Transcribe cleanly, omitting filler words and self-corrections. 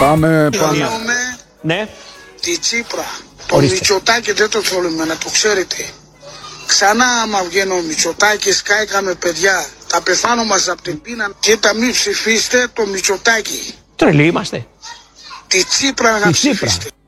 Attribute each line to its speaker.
Speaker 1: Πάμε.
Speaker 2: Ναι.
Speaker 3: Τη Τσίπρα. Το Μητσοτάκη δεν το θέλουμε, να το ξέρετε. Ξανά άμα βγαίνει ο Μητσοτάκης, κάηκαμε παιδιά. Θα πεθάνω μας από την πείνα. Κοίτα, μην ψηφίστε το Μητσοτάκη.
Speaker 2: Τρελοί είμαστε.
Speaker 3: Τη Τσίπρα να ψηφίστε.